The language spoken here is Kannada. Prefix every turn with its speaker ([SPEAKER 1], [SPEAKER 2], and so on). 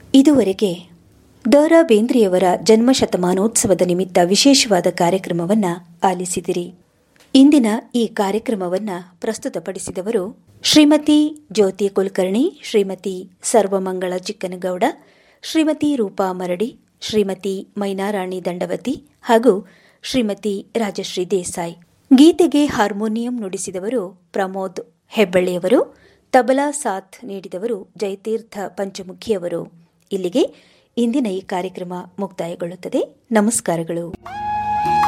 [SPEAKER 1] ಇದುವರೆಗೆ ದ.ರಾ. ಬೇಂದ್ರೆಯವರ ಜನ್ಮಶತಮಾನೋತ್ಸವದ ನಿಮಿತ್ತ ವಿಶೇಷವಾದ ಕಾರ್ಯಕ್ರಮವನ್ನು ಆಲಿಸಿದಿರಿ. ಇಂದಿನ ಈ ಕಾರ್ಯಕ್ರಮವನ್ನು ಪ್ರಸ್ತುತಪಡಿಸಿದವರು ಶ್ರೀಮತಿ ಜ್ಯೋತಿ ಕುಲಕರ್ಣಿ, ಶ್ರೀಮತಿ ಸರ್ವಮಂಗಳ ಚಿಕ್ಕನಗೌಡ, ಶ್ರೀಮತಿ ರೂಪಾ ಮರಡಿ, ಶ್ರೀಮತಿ ಮೈನಾರಾಣಿ ದಂಡವತಿ ಹಾಗೂ ಶ್ರೀಮತಿ ರಾಜಶ್ರೀ ದೇಸಾಯಿ. ಗೀತೆಗೆ ಹಾರ್ಮೋನಿಯಂ ನುಡಿಸಿದವರು ಪ್ರಮೋದ್ ಹೆಬ್ಬಳ್ಳಿಯವರು. ತಬಲಾ ಸಾಥ್ ನೀಡಿದವರು ಜಯತೀರ್ಥ ಪಂಚಮುಖಿಯವರು. ಇಲ್ಲಿಗೆ ಇಂದಿನ ಈ ಕಾರ್ಯಕ್ರಮ ಮುಕ್ತಾಯಗೊಳ್ಳುತ್ತದೆ. ನಮಸ್ಕಾರಗಳು.